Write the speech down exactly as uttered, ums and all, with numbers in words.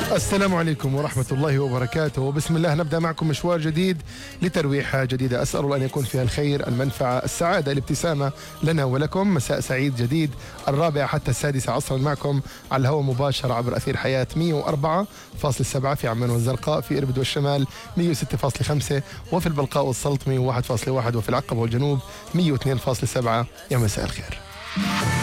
السلام عليكم ورحمة الله وبركاته، وبسم الله نبدأ معكم مشوار جديد لترويحة جديدة، أسأل الله أن يكون فيها الخير، المنفعة، السعادة، الابتسامة لنا ولكم. مساء سعيد جديد، الرابعة حتى السادسة عصرا معكم على الهواء مباشر عبر أثير حياة مئة وأربعة فاصلة سبعة في عمان والزرقاء، في إربد والشمال مئة وستة فاصلة خمسة، وفي البلقاء والسلط مئة وواحد فاصلة واحد، وفي العقبة والجنوب مئة واثنين فاصلة سبعة. يا مساء الخير.